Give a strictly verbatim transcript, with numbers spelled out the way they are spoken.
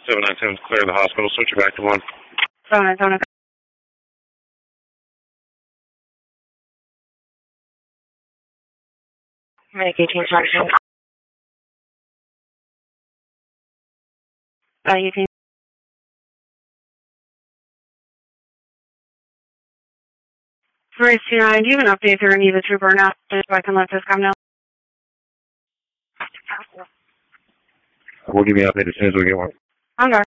seven nine seven, clear the hospital. Switch it back to one. seven nine seven. Medication function. Uh, you can. three two nine, do you have an update or need the trooper now? Just so I can let this come now. We'll give you an update as soon as we get one. I'm there.